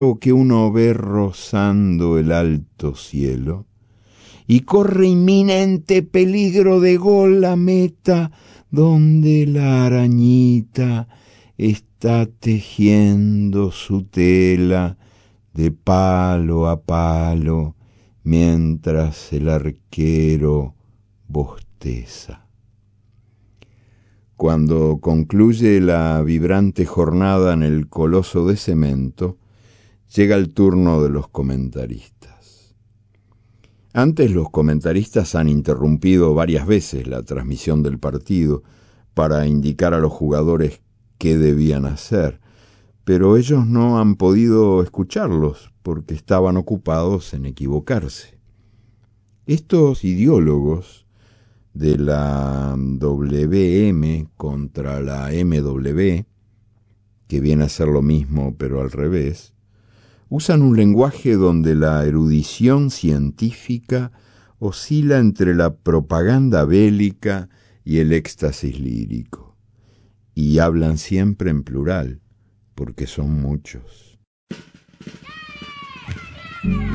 que uno ve rozando el alto cielo, y corre inminente peligro de gol a meta, donde la arañita está tejiendo su tela de palo a palo, mientras el arquero bosteza. Cuando concluye la vibrante jornada en el coloso de cemento, llega el turno de los comentaristas. Antes los comentaristas han interrumpido varias veces la transmisión del partido para indicar a los jugadores qué debían hacer, pero ellos no han podido escucharlos porque estaban ocupados en equivocarse. Estos ideólogos de la WM contra la MW, que viene a ser lo mismo pero al revés, usan un lenguaje donde la erudición científica oscila entre la propaganda bélica y el éxtasis lírico, y hablan siempre en plural, porque son muchos.